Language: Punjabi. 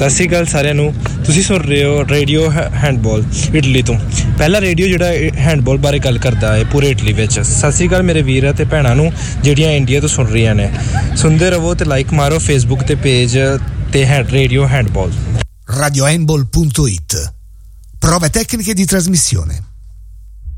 ਸਤਿ ਸ਼੍ਰੀ ਅਕਾਲ ਸਾਰਿਆਂ ਨੂੰ। ਤੁਸੀਂ ਸੁਣ ਰਹੇ ਹੋ ਰੇਡੀਓ ਹੈਂਡਬਾਲ ਇਟਲੀ ਤੋਂ। ਪਹਿਲਾ ਰੇਡੀਓ ਜਿਹੜਾ ਹੈਂਡਬਾਲ ਬਾਰੇ ਗੱਲ ਕਰਦਾ ਹੈ ਪੂਰੇ ਇਟਲੀ ਵਿੱਚ। ਸਤਿ ਸ਼੍ਰੀ ਅਕਾਲ ਮੇਰੇ ਵੀਰ ਅਤੇ ਭੈਣਾਂ ਨੂੰ ਜਿਹੜੀਆਂ ਇੰਡੀਆ ਤੋਂ ਸੁਣ ਰਹੀਆਂ ਨੇ। ਸੁਣਦੇ ਰਹੋ ਤੇ ਲਾਈਕ ਮਾਰੋ ਫੇਸਬੁੱਕ ਤੇ ਪੇਜ ਤੇ radio handball. radiohandball.it. Prove tecniche di trasmissione.